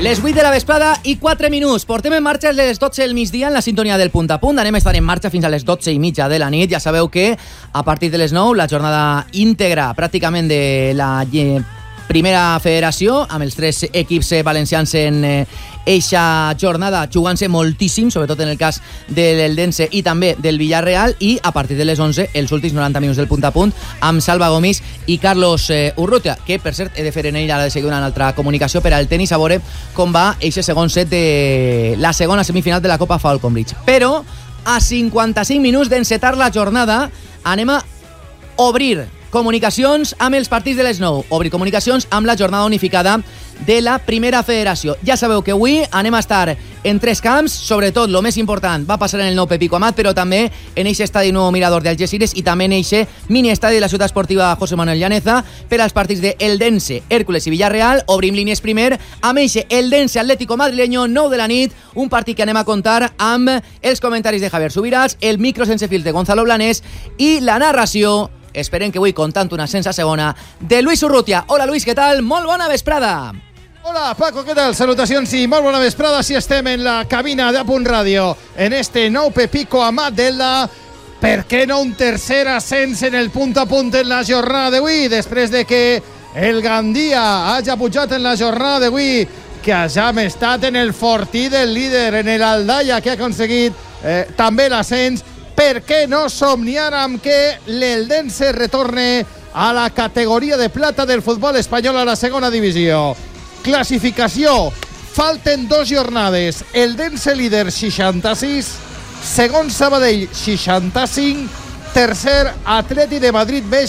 Les 8 de la vesprada i 4 minuts. Portem en marxa les 12 del migdia en la sintonia del Punt a Punt. Anem a estar en marxa fins a les 12:30 de la nit. Ja sabeu que a partir de les 9 la jornada íntegra pràcticament de la primera federació, amb els 3 equips valencians en eixa jornada, jugant-se moltíssim, sobretot en el cas de l'Eldense i també del Villarreal, i a partir de les 11 els últims 90 minuts del Punt a Punt amb Salva Gomis i Carlos Urrutia, que per cert he de fer en ell ara de seguir una altra comunicació per al tenis, a veure com va eixe segon set de la segona semifinal de la Copa Falconbridge. Però a 55 minuts d'encetar la jornada anem a obrir comunicacions amb els partits de les 9, obrir comunicacions amb la jornada unificada de la primera federació. Ja sabeu que avui anem a estar en 3 camps, sobretot el més important va passar en el nou Pepico Amat, però també en eixe estadi nou Mirador de Algeciras i també en eixe mini estadi de la ciutat esportiva José Manuel Llaneza per als partits de Eldense, Hércules i Villarreal. Obrim línies primer amb eixe Eldense Atlético Madrileño, 9 de la nit, un partit que anem a contar amb els comentaris de Javier Subirats, el micro sense fils de Gonzalo Blanes i la narració, esperem que avui contant una sense segona, de Luis Urrutia. Hola Luis, què tal? Molt bona vesprada. Hola Paco, què tal? Salutacions i molt bona vesprada. Si estem en la cabina de Punt Ràdio en este nou Pepico Amat d'Elda. Per què no un tercer ascens en el Punt a Punt en la jornada d'avui, després de que el Gandia hagi pujat en la jornada d'avui, que hagam estat en el fortí del líder, en el Aldaia, que ha aconseguit també l'ascens. Per què no somniar amb que l'Eldense retorne a la categoria de plata del futbol espanyol, a la segona divisió? Classificació, falten 2 jornades. Eldense líder 66, segon Sabadell 65, tercer Atleti de Madrid B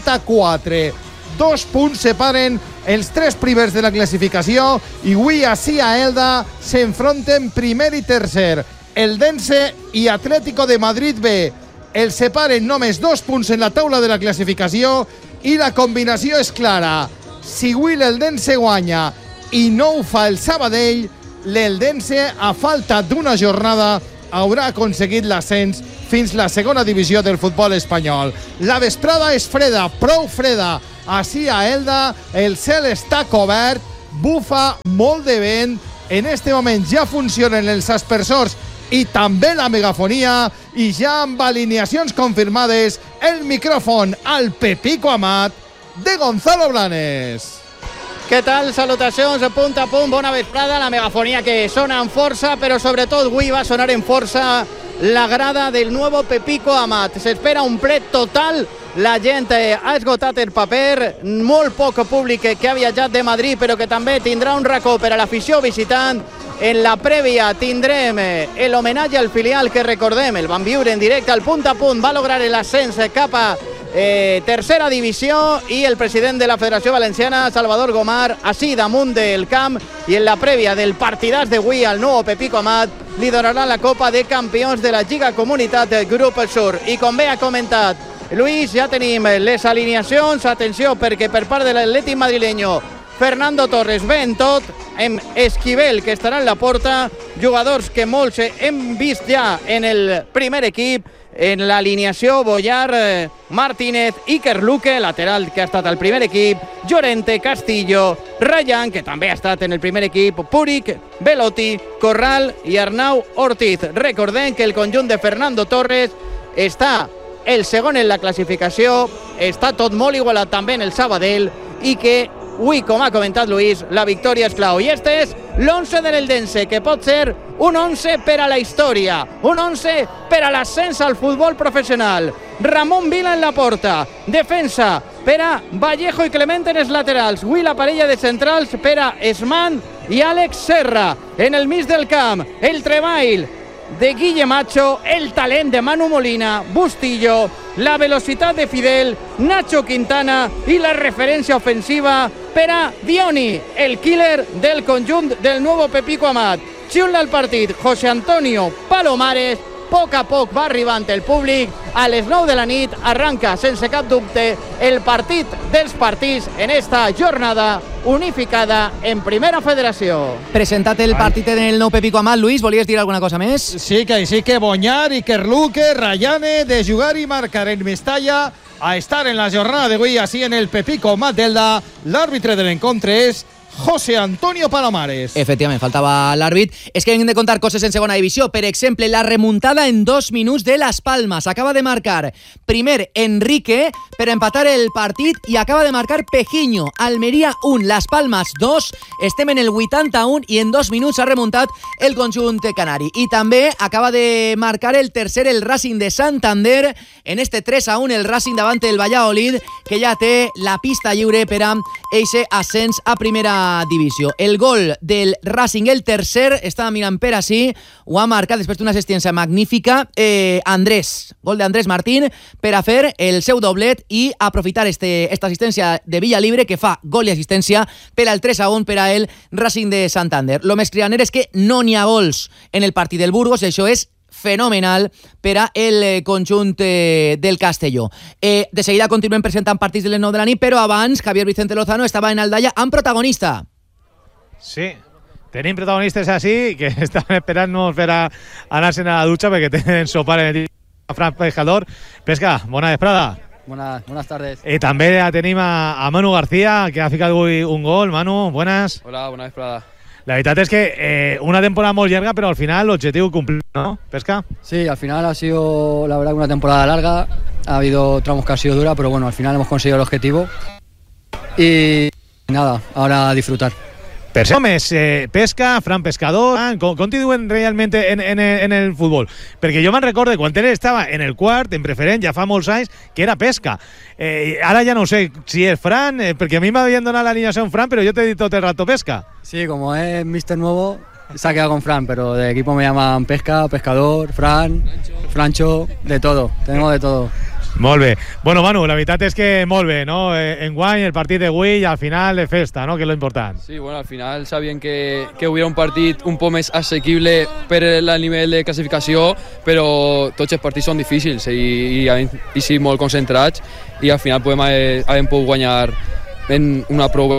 64. 2 punts separen els 3 primers de la classificació i avui ací a Elda s'enfronten primer i tercer. Eldense i Atlético de Madrid B. Els separen només 2 punts en la taula de la classificació i la combinació és clara. Si avui l'Eldense guanya i no ho fa el Sabadell, l'Eldense, a falta d'una jornada, haurà aconseguit l'ascens fins la segona divisió del futbol espanyol. La vesprada és freda, prou freda. Ací a Elda el cel està cobert, bufa molt de vent. En este moment ja funcionen els aspersors i també la megafonia, i ja amb alineacions confirmades, el micròfon al Pepico Amat de Gonzalo Blanes. Què tal? Salutacions, Punt a Punt, bona vesprada. La megafonia que sona amb força, però sobretot avui va sonar en força la grada del nuevo Pepico Amat. S'espera un ple total. La gent ha esgotat el paper, molt poc públic que ha viatjat de Madrid, però que també tindrà un racó per a l'afició visitant. En la prèvia tindrem l'homenatge al filial que recordem, el van viure en directe al Punt a Punt, va lograr l'ascens cap a tercera divisió, i el president de la Federació Valenciana, Salvador Gomar, així damunt del camp, i en la prèvia del partidàs d'avui al nou Pepico Amat li donarà la Copa de Campions de la Lliga Comunitat del Grup Sur. I com bé ha comentat Luis, ja tenim les alineacions. Atenció, perquè per part de l'Atlètic madrileño, Fernando Torres ve en tot, amb Esquivel, que estarà en la porta, jugadors que molts hem vist ja en el primer equip. En l'alineació, Boyar, Martínez, Iker Luque, lateral que ha estat al primer equip, Llorente, Castillo, Ryan, que també ha estat en el primer equip, Puric, Belotti, Corral i Arnau Ortiz. Recordem que el conjunt de Fernando Torres està el segon en la classificació, està tot molt igualat també en el Sabadell, i que avui, com ha comentat Luis, la victòria és clau. I este és l'11 de l'Eldense, que pot ser un 11 per a la història, un 11 per a l'ascens al futbol professional. Ramon Vila en la porta, defensa per a Vallejo i Clement en els laterals. Avui la parella de centrals per a Esman i Àlex Serra. En el mig del camp, el treball de Guille Macho, el talent de Manu Molina, Bustillo, la velocitat de Fidel, Nacho Quintana i la referència ofensiva per a Dioni, el killer del conjunt del nuevo Pepico Amat. Xiula el partit José Antonio Palomares, a poc va arribant el públic. A les 9 de la nit arranca sense cap dubte el partit dels partits en esta jornada unificada en Primera Federació. Presentat el partit en el nou Pepico Amat, Luis, volies dir alguna cosa més? Sí que Boñar, Iker Luque, Rayane, de jugar i marcar en Mestalla, a estar en la jornada d'avui, així en el Pepico Amat d'Elda. L'àrbitre de l'encontre és José Antonio Palomares. Efectivament, faltava l'àrbit. És que hem de contar coses en segona divisió. Per exemple, la remuntada en 2 minuts de Las Palmas. Acaba de marcar primer Enrique per empatar el partit i acaba de marcar Pejiño. Almeria 1, Las Palmas 2. Estem en el 81 i en 2 minuts ha remuntat el conjunt canari. I també acaba de marcar el tercer el Racing de Santander. En este 3-1 el Racing davant del Valladolid, que ja té la pista lliure per a eixe ascens a primera divisió. El gol del Racing, el tercer, estava mirant per així, ho ha marcat després d'una assistència magnífica Andrés, gol d'Andrés Martín, per a fer el seu doblet i aprofitar esta assistència de Villalibre, que fa gol i assistència per al 3-1 per a el Racing de Santander. Lo més cridaner és que no n'hi ha gols en el partit del Burgos, i això és fenomenal per a el conjunt del Castelló. De seguida continuem presentant partits de les 9 de la nit, però abans Javier Vicente Lozano estava en Aldaya amb protagonista. Sí, tenim protagonistes així que estaven esperant-nos per a anar-se'n a la dutxa perquè tenen sopar en el Fran Pescador. Pesca, bona vesprada. Buenas tardes. I també tenim a Manu García, que ha ficat avui un gol. Manu, buenas. Hola, buena vesprada. La veritat es que una temporada muy larga, pero al final el objetivo cumplido, ¿no? ¿Pesca? Sí, al final ha sido, la verdad, una temporada larga. Ha habido tramos que ha sido dura, pero bueno, al final hemos conseguido el objetivo. Y nada, ahora a disfrutar. Homes, Pesca, Fran Pescador, com t'hi diuen realment en el futbol? Perquè jo me'n recordo quan ell estava en el quart, en preferent, ja fa molts anys, que era Pesca. Ara ja no sé si és Fran, perquè a mi m'havien donat l'alineació Fran, però jo t'he dit tot el rato Pesca. Sí, como es Mister Nuevo, se ha quedado con Fran, pero de equipo me llaman Pesca, Pescador, Fran, Francho, de todo, tenemos de todo. Molt bé. Bueno, Manu, la veritat és que molt bé, no? Enguany, el partit d'avui i al final de festa, no? Que és lo important. Sí, bueno, al final sabien que hubiera un partit un poc més assequible per el nivell de classificació, però tots els partits són difícils i sí, molt concentrats, i al final hem pogut guanyar en una prou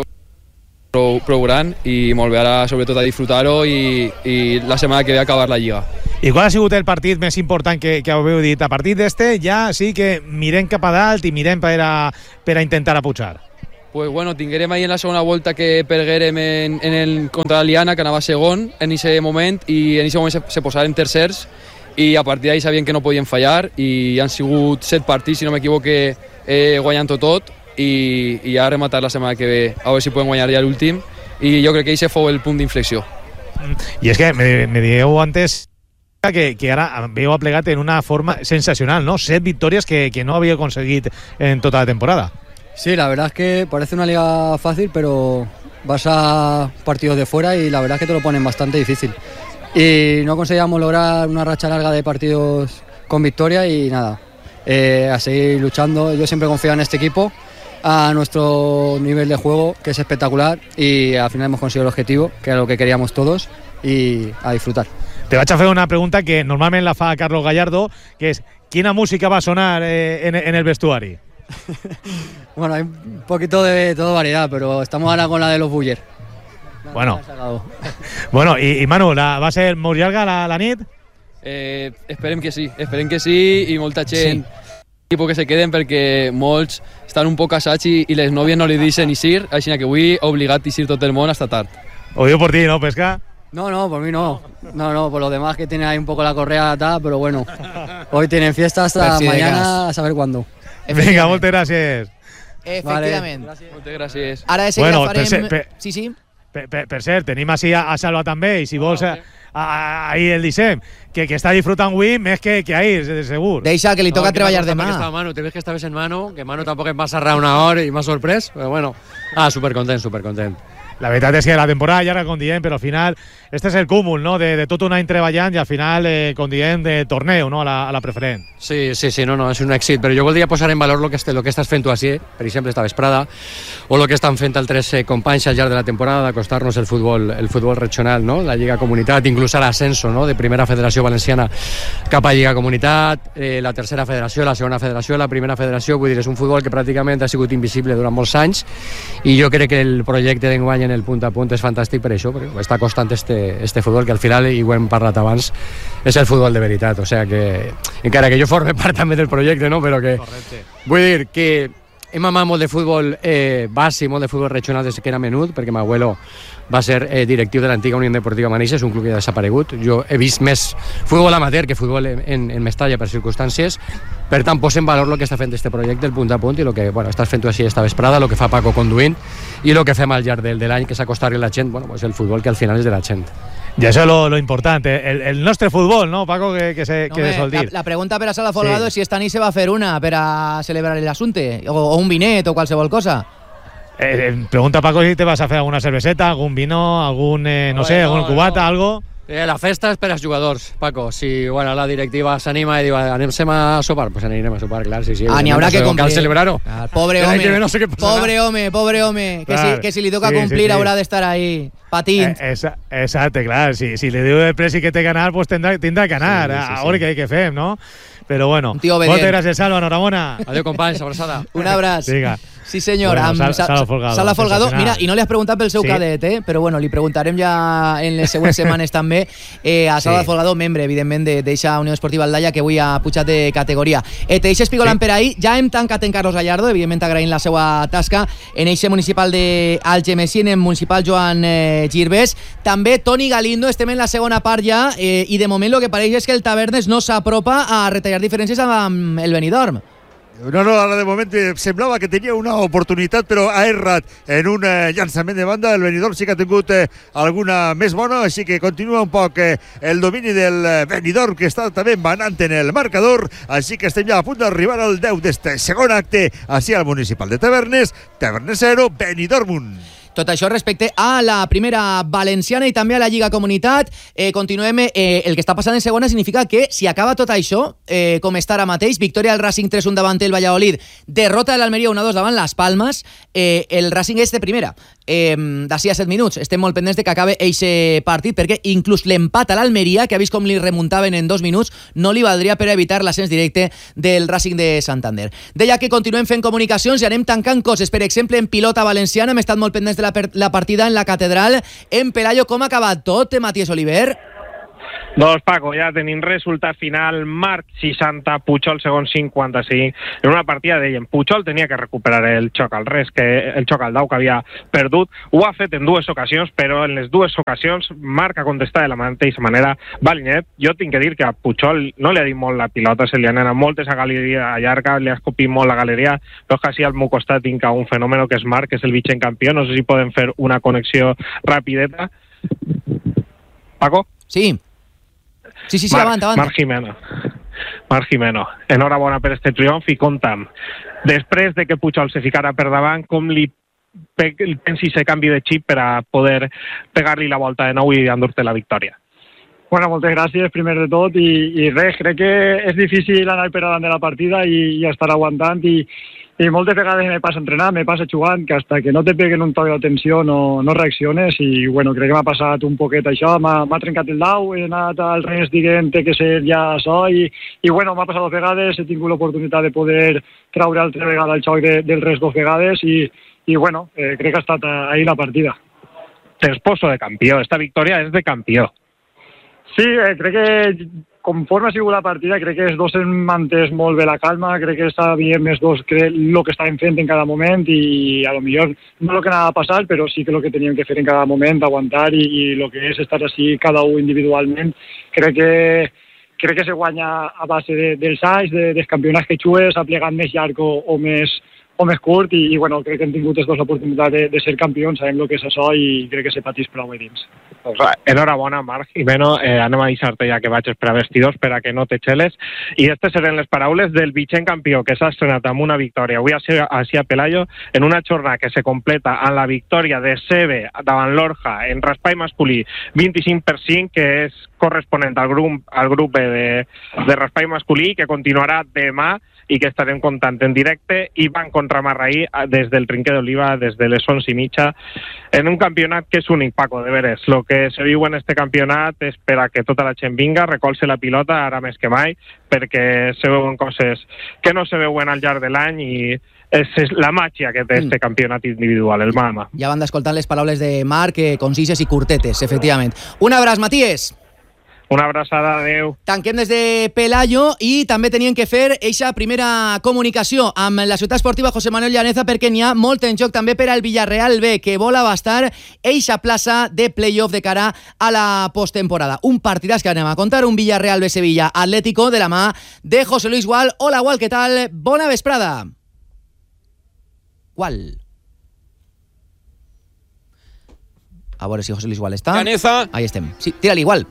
gran, i molt bé, ara sobretot a disfrutar-ho i la setmana que ve acabar la Lliga. I qual ha sigut el partit més important que haveu dit? A partir d'este ja sí que mirem cap a dalt i mirem per a intentar apujar. Pues bueno, tinguérem ahí en la segona volta que perguérem contra l'Aliana, que anava segon en aquest moment, i en aquest moment se posaren tercers, i a partir d'ahí sabien que no podien fallar, i han sigut 7 partits, si no m'equivoque, guanyant-ho tot, i ja rematar la setmana que ve, a veure si poden guanyar ja l'últim, i jo crec que aquest fou el punt d'inflexió. I és que me dieu antes que ara veu aplegat en una forma sensacional, ¿no? 7 victorias que no había conseguido en toda la temporada. Sí, la verdad es que parece una liga fácil, pero vas a partidos de fuera y la verdad es que te lo ponen bastante difícil. Y no conseguíamos lograr una racha larga de partidos con victoria y nada, a seguir luchando. Yo siempre confío en este equipo, a nuestro nivel de juego, que es espectacular, y al final hemos conseguido el objetivo, que era lo que queríamos todos, y a disfrutar. Te vaig a fer una pregunta que normalment la fa Carlos Gallardo, que és, quina música va a sonar en el vestuari? Bueno, hay un poquito de todo variedad, pero estamos ahora con la de los Buller. Bueno, i Manu, va ser molt llarga la nit? Esperem que sí, i molta gent equipo que se queden, perquè molts estan un poc casats i les nòvies no li deixen eixir, així que avui obligat a eixir tot el món hasta tard. Ho diu por ti, ¿no, Pesca? No, por mí no. No, por los demás que tienen ahí un poco la correa atada, pero bueno, hoy tienen fiesta hasta mañana, a saber cuándo. Vinga, moltes gràcies. Efectivament. Vale. Moltes gràcies. Ara de seguida farem... Sí. Per cert, tenim així a Salva també, i si vols ahir el dissem, que està disfrutant avui més que ahir, segur. Deixa, que li toca treballar demà. Te ves que estaves en Manu, que Manu tampoc em va cerrar una hora i m'ha sorprès, però bueno, supercontent. La veritat és que la temporada llarga, com diem, però al final este és el cúmul, no?, de tot un any treballant i al final, com diem, de torneu, no?, a la preferent. Sí, no, és un èxit, però jo voldria posar en valor lo que estàs fent tu així, per exemple, esta vesprada, o lo que estan fent altres companys al llarg de la temporada, d'acostar-nos el futbol regional, no?, la Lliga Comunitat, inclús a l'ascenso, no?, de Primera Federació Valenciana cap a Lliga Comunitat, la tercera federació, la segona federació, la primera federació, vull dir, és un futbol que pràcticament ha sigut invisible durant molts anys, i jo crec que el projecte d'enguany en el punt a punt és fantàstic per això, perquè està costant este futbol que al final, i ho hem parlat abans, és el futbol de veritat, o sigui que encara que jo forme part també del projecte, no? Però que vull dir que hem amat molt de futbol base i molt de futbol regional des que era menut, perquè m'abuelo va ser directiu de l'antiga Unió Deportiva Manises, un club que ja ha desaparegut. Jo he vist més futbol amateur que futbol en Mestalla per circumstàncies. Per tant, posem en valor el que està fent este projecte, el punt a punt, i el que estàs fent així esta vesprada, el que fa Paco conduint i el que fem al llarg de l'any, que és acostar-li a la gent, pues el futbol que al final és de la gent. Y eso es lo importante, el nuestro fútbol, ¿no, Paco? Que se sol dir. La pregunta per a Sala Folgado és si esta nit se va fer una per a celebrar l'assumpte, o un vinet o qualsevol cosa. Pregunta Paco si te vas a hacer alguna cerveseta, algún vino, algún, algún cubata, algo. La festa és per als jugadors, Paco. Si la directiva s'anima i diu anem-se'n a sopar, pues anirem a sopar, clar. Sí, n'hi haurà que complir. Cal celebrar-ho. Pobre home, pobre home. Que si li toca complir haurà d'estar ahí patint. Exacte, clar. Si li diu el presi que té que anar, pues tindrà que anar. A veure què fem, no? Però bueno, moltes gràcies, Salva, enhorabona. Adéu, companys, abraçada. Un abraç. Sí, senyor. Bueno, Sala Folgado. Mira, i no li has preguntat pel seu cadet, però bueno, li preguntarem ja en les següents setmanes també a Sala Folgado, membre, evidentment, d'eixa Unió Esportiva Aldaia, que avui ha pujat de categoria. Te deixes pigolant per ahir. Ja hem tancat en Carlos Gallardo, evidentment agraint la seva tasca en eixe municipal d'Algemesí, en el municipal Joan Girbés. També Toni Galindo, estem en la segona part ja, i de moment el que pareix és que el Tavernes no s'apropa a retallar diferències amb el Benidorm. No, ara de moment semblava que tenia una oportunitat, però ha errat en un llançament de banda. El Benidorm sí que ha tingut alguna més bona, així que continua un poc el domini del Benidorm, que està també manant en el marcador, així que estem ja a punt d'arribar al 10 d'este segon acte, així al municipal de Tavernes. Tavernes 0, Benidorm 1. Tot això respecte a la primera valenciana i també a la Lliga Comunitat. Continuem. El que està passant en segona significa que si acaba tot això, com està ara mateix, victòria del Racing 3-1 davant el Valladolid, derrota de l'Almeria 1-2 davant les Palmes, el Racing és de primera. D'ací a 7 minuts estem molt pendents de que acabe eixe partit, perquè inclús l'empat a l'Almeria, que ha vist com li remuntaven en 2 minuts, no li valdria per evitar l'ascens directe del Racing de Santander. Deia que continuem fent comunicacions i anem tancant coses. Per exemple, en pilota valenciana hem estat molt pendents de la partida en la Catedral. En Pelayo, com ha acabat tot, Matías Oliver? Doncs, Paco, ja tenim resultat final. Marc 60, Pujol segon 55. En una partida deien, Pujol tenia que recuperar el xoc al dau que havia perdut. Ho ha fet en 2 ocasions, però en les 2 ocasions Marc ha contestat de la mateixa manera. Balinet, jo tinc que dir que a Pujol no li ha dit molt la pilota, se li han anat moltes a galeria llarga, li ha escopit molt la galeria, però quasi al meu costat tinc un fenomen que és Marc, que és el vigent campió. No sé si podem fer una connexió rapideta. Paco? Sí, avant. Marc Jimeno. Enhorabona per este triomf i compta'm. Després de que Pujol se ficara per davant, com li pensi ese canvi de xip per a poder pegar-li la volta de nou i endur-te la victòria? Bueno, moltes gràcies, primer de tot, i res, crec que és difícil anar per davant de la partida i estar aguantant, i moltes vegades me passa entrenant, me passa jugant, que hasta que no te peguen un toc d'atenció no reacciones, i bueno, crec que m'ha passat un poquet això, m'ha trencat el dau, he anat al res dient que ser ja això, i bueno, m'ha passat 2 vegades, he tingut l'oportunitat de poder traure altra vegada el xoc del res 2 vegades, i bueno, crec que ha estat ahí la partida. T'esposo de campió, esta victòria és de campió. Sí, crec que conforme ha sigut la partida, crec que els dos han mantès molt bé la calma, crec que sabíem els dos el que estàvem fent en cada moment, i a lo millor no el que anava a passar, però sí que el que teníem que fer en cada moment, aguantar, i el que és estar així cada un individualment. Crec que se guanya a base dels anys, dels campionats que jugues, aplegant més llarg o més curt, i bueno, crec que hem tingut les dues oportunitats de ser campions, sabem el que és això, i crec que se patís prou bé dins. Enhorabona, Marc Jimeno, anem a deixar-te ja que vaig esperar vestidors per a que no te xeles, i aquestes seran les paraules del vigent campió, que s'ha estrenat amb una victòria avui a Pelayo, en una jornada que se completa amb la victòria de Sebe davant l'Orja en raspall masculí 25-5, que és corresponent al grup de raspall masculí, que continuarà demà i que estarem comptant en directe, i van contra Marraí des del Trinquer d'Oliva des de les 11:30 en un campionat que és únic, Paco, de veres. Lo que se viu en este campionat és per a que tota la gent vinga, recolze la pilota ara més que mai, perquè se veuen coses que no se veuen al llarg de l'any, i és la màgia que té este campionat individual, el mama. Ja van escoltant les paraules de Marc, concises i curtetes, efectivament. Un abraç, Matías. Una abraçada, adeu. Tanquem des de Pelayo i també tenien que fer eixa primera comunicació amb la ciutat esportiva José Manuel Llaneza perquè n'hi ha molt en joc també per al Villarreal B, que vol abastar eixa plaça de playoff de cara a la postemporada. Un partidàs que anem a contar, un Villarreal B Sevilla Atlético de la mà de José Luis Gual. Hola, Gual, què tal? Bona vesprada. Gual. A veure si José Luis Gual està. Llaneza. Ahí estem. Sí, tira-li, Gual.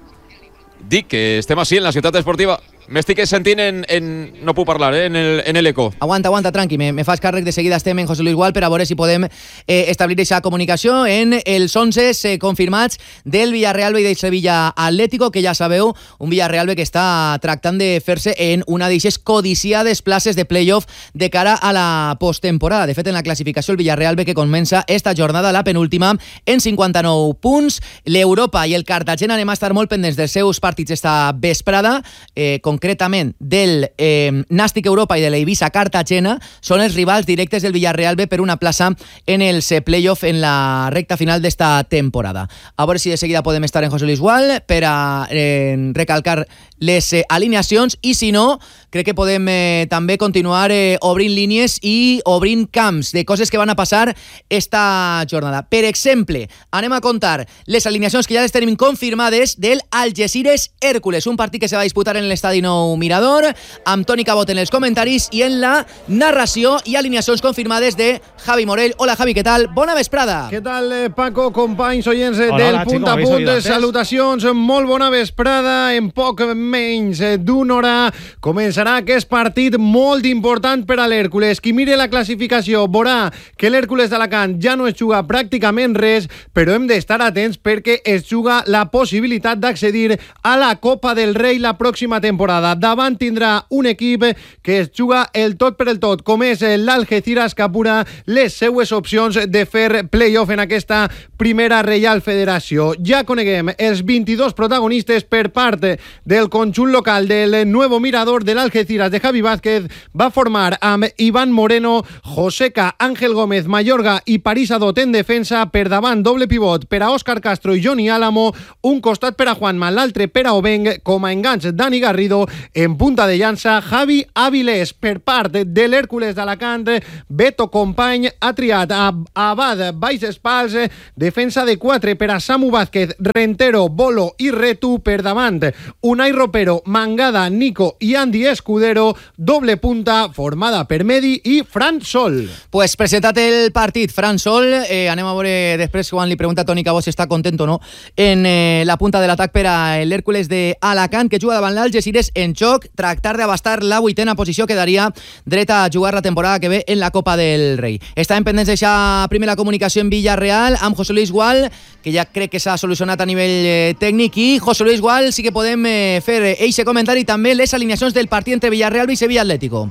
Dic que estem així en la ciutat esportiva. M'estic sentint no puc parlar, en l'eco. Aguanta, tranqui, me fas càrrec, de seguida estem en José Luis Gual per a veure si podem establir aquesta comunicació en els 11 confirmats del Villarreal B i del Sevilla Atlético, que ja sabeu, un Villarreal B que està tractant de fer-se en una d'eixes codiciades places de playoff de cara a la postemporada. De fet, en la classificació, el Villarreal B que comença esta jornada, la penúltima, en 59 punts. L'Europa i el Cartagena anem a estar molt pendents dels seus partits esta vesprada, concretament del Nàstic Europa i de l'Eivissa Cartagena, són els rivals directes del Villarreal B per una plaça en els playoff en la recta final d'esta temporada. A veure si de seguida podem estar en José Luis Gual per a recalcar les alineacions i si no, crec que podem també continuar obrint línies i obrint camps de coses que van a passar esta jornada. Per exemple, anem a contar les alineacions que ja les tenim confirmades del Algeciras Hércules, un partit que se va disputar en l'estadi Nou Mirador, amb Toni Cabot en els comentaris i en la narració i alineacions confirmades de Javi Morell. Hola, Javi, què tal? Bona vesprada. Què tal, Paco, companys oients del Punt a Punt? Salutacions, molt bona vesprada. En poc menys d'una hora començarà aquest partit molt important per a l'Hèrcules. Qui mire la classificació veurà que l'Hèrcules d'Alacant ja no es juga pràcticament res, però hem d'estar atents perquè es juga la possibilitat d'accedir a la Copa del Rei la pròxima temporada. Davant tindrà un equip que es juga el tot per el tot, com és l'Algeciras, que apura les seues opcions de fer playoff en aquesta primera Reial Federació. Ja coneguem els 22 protagonistes per part del conjunt local del Nuevo Mirador de l'Algeciras de Javi Vázquez. Va formar amb Iván Moreno, Joseca, Ángel Gómez, Mayorga i París Adot en defensa. Per davant, doble pivot per a Òscar Castro i Johnny Álamo, un costat per a Juanma, l'altre per a Obenc, com a enganx Dani Garrido, en punta de llança Javi Avilés. Per part de l'Hèrcules d'Alacant, Beto Company ha triat a Abad baix espals, defensa de 4 per a Samu Vázquez, Rentero, Bolo i Retu. Per davant, Unai Ropero, Mangada, Nico i Andy Escudero, doble punta formada per Medi i Fran Sol. Pues presentat el partit, Fran Sol, anem a veure després quan li pregunta a Toni Cabot si està content o no en la punta de l'atac per a l'Hèrcules d'Alacant, que juga davant l'Algeciras en joc, tractar d'abastar la 8ª posició, quedaria dreta a jugar la temporada que ve en la Copa del Rei. Estàvem pendents d'aquesta primera comunicació en Villarreal amb José Luis Gual, que ja crec que s'ha solucionat a nivell tècnic, i José Luis Gual sí que podem fer eixe comentari també les alineacions del partit entre Villarreal i Sevilla Atlético.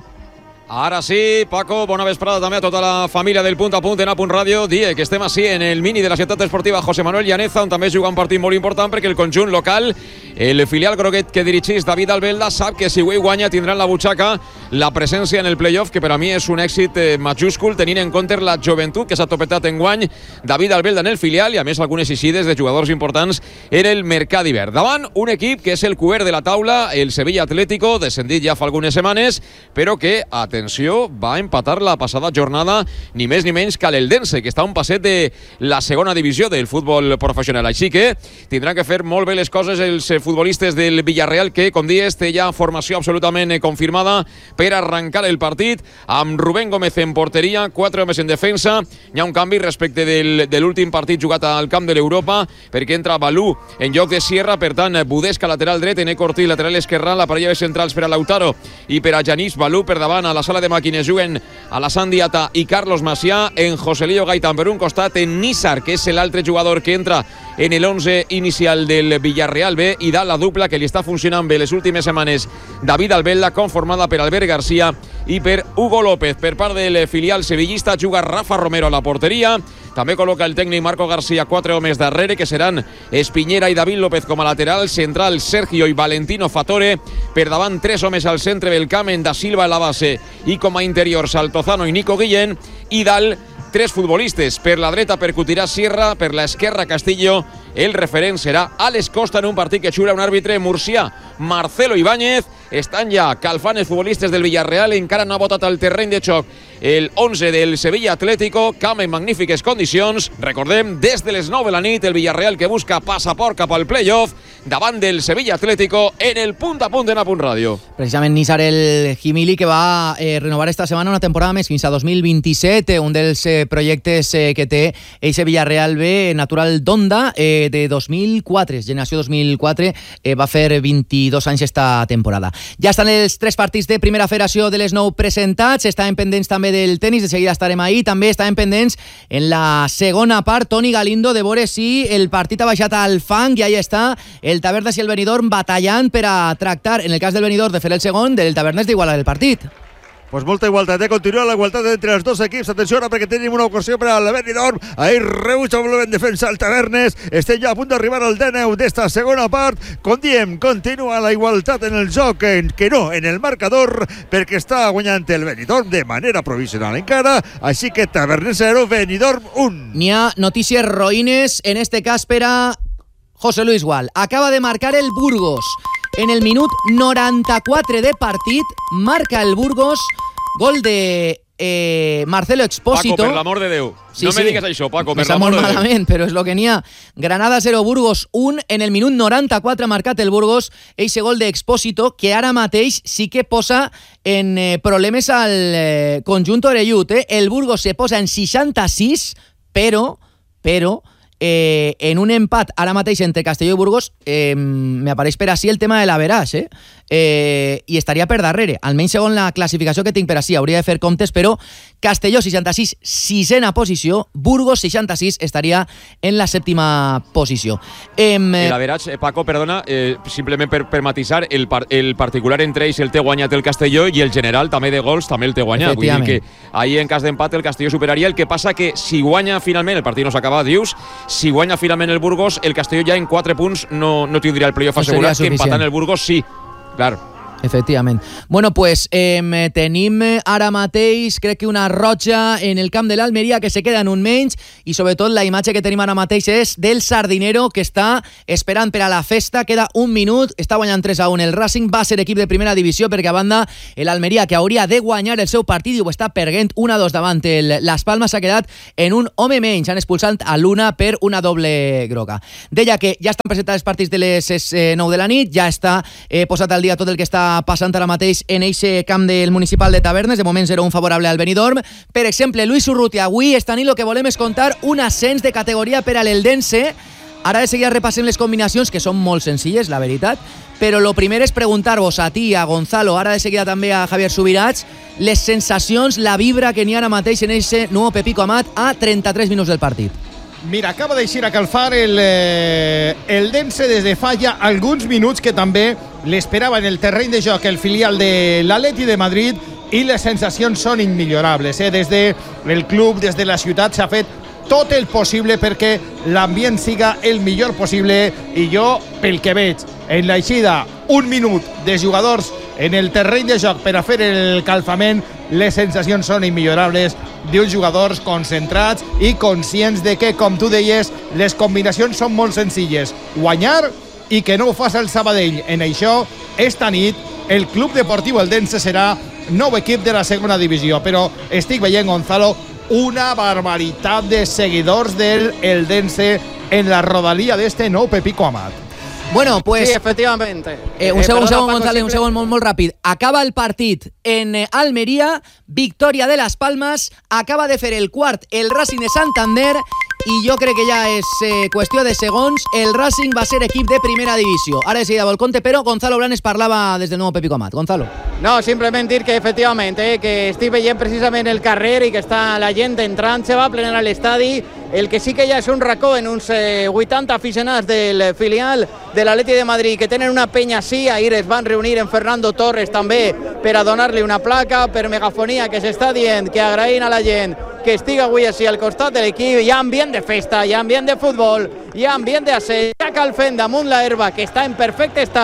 Ara sí, Paco, bona vesprada també a tota la família del Punt a Punt en A Punt Ràdio. Die que estem així en el mini de la ciutat esportiva José Manuel Llaneza, on també juga un partit molt important perquè el conjunt local, el filial groguet que dirigís David Albelda, sap que si avui guanya tindran la butxaca la presència en el playoff, que per a mi és un èxit majúscul tenint en compte la joventut que s'ha topetat en guany David Albelda en el filial i a més algunes eixides de jugadors importants en el mercat d'hivern. Davant un equip que és el cobert de la taula, el Sevilla Atlético, descendit ja fa algunes setmanes, però que, atenció, va empatar la passada jornada ni més ni menys que l'Eldense, que està a un passet de la segona divisió del futbol professional. Així que tindran que fer molt bé les coses els futbolistes del Villarreal, que, com dies, té ja formació absolutament confirmada per arrencar el partit, amb Rubén Gómez en porteria, 4 homes en defensa. Hi ha un canvi respecte de l'últim partit jugat al camp de l'Europa, perquè entra Balú en lloc de Sierra, per tant, Budesca lateral dret, Ené Cortí lateral esquerrà, la parella de centrals per a Lautaro i per a Janís. Balú per davant, a la sala de màquines juguen Alassane Diata i Carlos Macià, en Joselillo Gaitán per un costat, en Nízar, que és l'altre jugador que entra en el 11 inicial del Villarreal B, i dalt la dupla que li està funcionant bé les últimes setmanes, David Albelda, conformada per Albert García i per Hugo López. Per part del filial sevillista juga Rafa Romero a la porteria, també col·loca el tècnic Marco García 4 homes darrere, que seran Espiñera i David López com a lateral, central Sergio i Valentino Fatore, per davant 3 homes al centre del camp, en Da Silva a la base i com a interiors Altozano i Nico Guillén, i dalt 3 futbolistes. Per la dreta percutirà Sierra, per l'esquerra Castillo el referent serà Àlex Costa en un partit que xula un àrbitre murcià, Marcelo Ibáñez. Estan ja calfant els futbolistes del Villarreal, encara no ha botat al terreny de xoc el 11 del Sevilla Atlético, camp en magnífiques condicions. Recordem, des de les 9 de la nit, el Villarreal que busca passaport cap al playoff davant del Sevilla Atlético en el punt a punt en A Punt Ràdio. Precisament Nizar El Jimili, que va renovar esta setmana una temporada més fins a 2027, un dels projectes que té eixe Villarreal B, natural d'Onda, de 2004, generació 2004, va fer 22 anys esta temporada. Ja estan els 3 partits de primera federació de les 9 presentats, estaven pendents també del tenis, de seguida estarem ahí, també estaven pendents en la segona part, Toni Galindo, de veure si el partit ha baixat al fang, i ahí està el Tavernes i el Benidorm batallant per a tractar, en el cas del Benidorm, de fer el segon, del Tavernes d'igualar el partit. Pues molta igualtat, continua la igualtat entre els dos equips. Atenció ara perquè tenim una ocasió per al Benidorm. Ahí rebutja molt ben defensa el Tavernes. Estem ja a punt d'arribar al 10 d'esta segona part. Com diem, continua la igualtat en el joc, que no en el marcador, perquè està guanyant el Benidorm de manera provisional encara. Així que Tavernes 0, Benidorm 1. N'hi ha notícies roïnes, en este cas per a José Luis Gual. Acaba de marcar el Burgos. En el minut 94 de partit, marca el Burgos, gol de Marcelo Expósito. Paco, per l'amor de Déu. Sí, no me digues això, Paco, per l'amor de Déu. Malament, però és lo que n'hi ha. Granada 0, Burgos 1. En el minut 94 ha marcat el Burgos eixe gol d'Expósito, que ara mateix sí que posa en problemes al conjunt orellut. El Burgos se posa en 66, però en un empat ara mateix entre Castelló i Burgos m'apareix per així el tema de l'average, i estaria per darrere, almenys segons la classificació que tinc per així, hauria de fer comptes, però Castelló 66, sisena posició, Burgos 66 estaria en la sèptima posició. L'average, Paco, perdona, simplement per matisar, el particular entre ells el té guanyat el Castelló i el general també de gols també el té guanyat, vull dir que ahí en cas d'empat el Castelló superaria, el que passa que si guanya finalment, el partit no s'acaba, dius, si guanya finalment el Burgos, el Castelló ja en 4 punts no tindria el playoff assegurat, que empatant el Burgos sí, clar. Efectivament. Bueno, pues tenim ara mateix, crec que una roja en el camp de l'Almeria, que se queda en un menys, i sobretot la imatge que tenim ara mateix és del Sardinero, que està esperant per a la festa. Queda un minut, està guanyant 3-1 el Racing, va ser equip de primera divisió, perquè a banda l'Almeria, que hauria de guanyar el seu partit, i ho està perdent 1-2 davant Las Palmas, s'ha quedat en un home menys. Han expulsat a l'una per una doble groga. Deia que ja estan presentats els partits de les 9 de la nit, ja està posat al dia tot el que està passant ara mateix en eixe camp del Municipal de Tavernes. De moment 0-1 favorable al Benidorm. Per exemple, Luis Urrutia, avui esta nit el que volem és contar un ascens de categoria per a l'Eldense. Ara de seguida repassem les combinacions, que són molt senzilles, la veritat, però lo primer és preguntar-vos a ti, a Gonzalo, ara de seguida també a Javier Subirats, les sensacions, la vibra que n'hi ha ara mateix en eixe nou Pepico Amat a 33 minuts del partit. Mira, acaba d'eixir a calfar el Dense des de fa ja alguns minuts, que també l'esperava en el terreny de joc el filial de l'Atleti de Madrid, i les sensacions són immillorables. Des del club, des de la ciutat, s'ha fet tot el possible perquè l'ambient siga el millor possible, i jo, pel que veig en l'eixida, un minut de jugadors en el terreny de joc per a fer el calfament, les sensacions són immillorables d'uns jugadors concentrats i conscients de que, com tu deies, les combinacions són molt senzilles: guanyar i que no ho fas el Sabadell. En això, esta nit, el Club Deportiu Eldense serà nou equip de la segona divisió, però estic veient, Gonzalo, una barbaritat de seguidors del Eldense en la rodalia d'este nou Pepico Amat. Bueno, pues... Sí, efectivamente. Un segon, Gonzalo, un segon molt ràpid. Acaba el partit en Almeria, victòria de Las Palmas, acaba de fer el quart el Racing de Santander, i jo crec que ja és qüestió de segons, el Racing va ser equip de primera divisió. Ara de seguida vol compte, però Gonzalo Blanes parlava des del nou Pepico Amat. Gonzalo. No, simplement dir que efectivament, que estic veient precisament el carrer i que està la gent entrant, se va a plenar a l'estadi. El que sí que ja és un racó en uns 80 aficionats del filial de l'Atleti de Madrid, que tenen una penya així. Ahir es van reunir en Fernando Torres també per a donar-li una placa per megafonia, que s'està dient que agraïn a la gent que estigui avui així al costat de l'equip. Hi ha ambient de festa, hi ha ambient de futbol, hi ha ambient d'ascens, hi ha calfent damunt la herba, que està en perfecte estat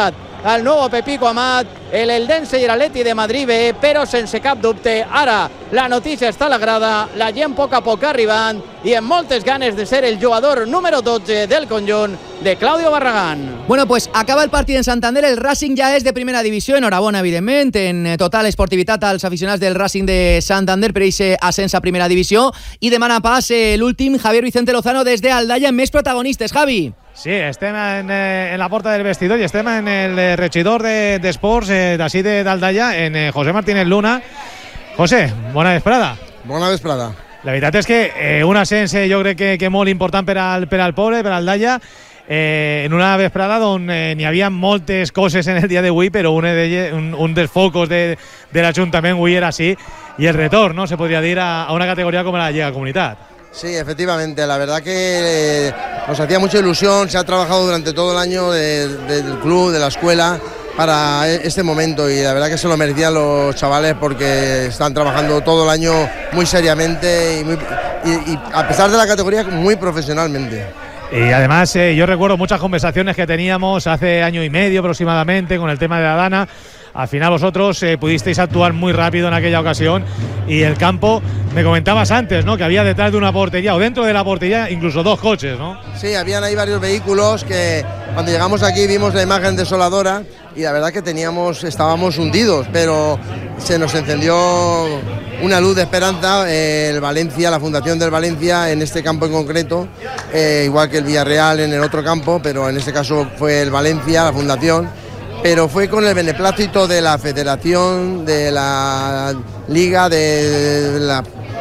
al nuevo Pepico Amat, el Eldense i l'Atleti de Madrid B, però sense cap dubte, ara la notícia està a la grada, la gent a poc arribant i amb moltes ganes de ser el jugador número 12 del conjunt de Claudio Barragán. Bueno, pues acaba el partit en Santander, el Racing ja és de primera divisió, enhorabona, evidentment, en total esportivitat als aficionats del Racing de Santander per aquest ascens a primera divisió, i demana pas l'últim Javier Vicente Lozano des d'Aldaya, amb més protagonistes, Javi. Sí, estem en la porta del vestidor i estem en el regidor d'Esports d'ací d'Aldaya, en José Martínez Luna. José, bona vesprada. Bona vesprada. La veritat és que un ascens jo crec que molt important per al poble, per Aldaya, en una vesprada on n'hi havia moltes coses en el dia d'avui, però un dels focos de l'Ajuntament avui era així, y el retorn, ¿no? Se podría decir a una categoría como la Liga Comunidad. Sí, efectivamente, la verdad que nos hacía mucha ilusión, se ha trabajado durante todo el año del club, de la escuela, para este momento, y la verdad que se lo merecían los chavales porque están trabajando todo el año muy seriamente y a pesar de la categoría muy profesionalmente. Y además yo recuerdo muchas conversaciones que teníamos hace año y medio aproximadamente con el tema de la Dana. Al final vosotros pudisteis actuar muy rápido en aquella ocasión y el campo, me comentabas antes, ¿no? Que había detrás de una portería o dentro de la portería incluso dos coches, ¿no? Sí, habían ahí varios vehículos que cuando llegamos aquí vimos la imagen desoladora y la verdad que estábamos hundidos, pero se nos encendió una luz de esperanza. El Valencia, la Fundación del Valencia en este campo en concreto, igual que el Villarreal en el otro campo, pero en este caso fue el Valencia, la Fundación. Pero fue con el beneplácito de la Federación, de la Liga, de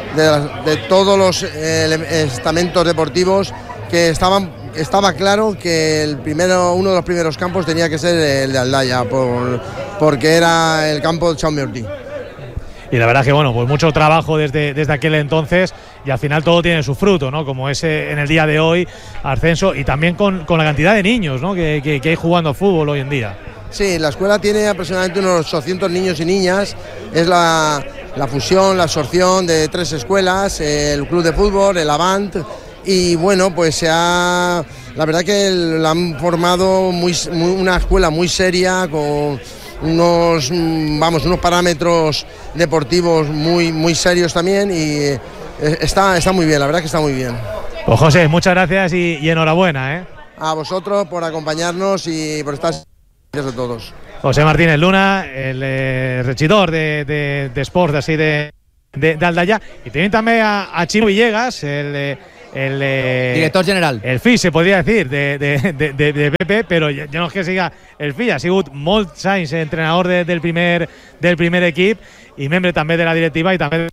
todos los estamentos deportivos, que estaba claro que uno de los primeros campos tenía que ser el de Aldaya, porque era el campo de Jaume Ortí. Y la verdad que bueno, pues mucho trabajo desde aquel entonces y al final todo tiene su fruto, ¿no? Como es en el día de hoy, ascenso, y también con la cantidad de niños, ¿no? que hay jugando fútbol hoy en día. Sí, la escuela tiene aproximadamente unos 800 niños y niñas. Es la fusión, la absorción de 3 escuelas, el club de fútbol, el Avant, y bueno, pues la verdad que la han formado una escuela muy seria, con unos parámetros deportivos muy serios también, y está muy bien, la verdad que está muy bien. Pues José, muchas gracias y enhorabuena, ¿eh? A vosotros por acompañarnos y por estar. Gracias a todos. José Martínez Luna, el regidor de Sports de así de Aldaya, y también a Chimo Villegas, el director general, el FI, se podría decir, de PP, pero ya no es que siga el FI, ha sido molts anys entrenador del primer equip y membre también de la directiva y también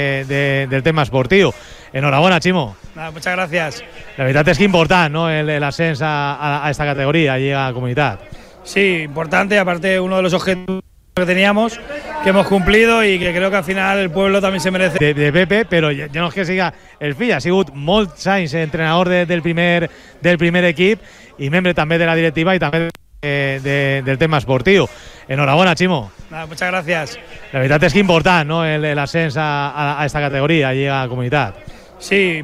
del tema esportivo. Enhorabuena, Chimo. Nada, muchas gracias. La verdad es que importante, ¿no? el ascenso a esta categoría, llega a comunidad. Sí, importante, aparte uno de los objetivos que teníamos, que hemos cumplido y que creo que al final el pueblo también se merece. De Pepe, pero ya no es que siga el FI, ha sido molts anys entrenador del primer equip y membre también de la directiva y también del tema esportivo. Enhorabuena, Chimo. Nada, muchas gracias. La verdad es que importante, ¿no? el ascenso a esta categoría, llega a comunidad. Sí.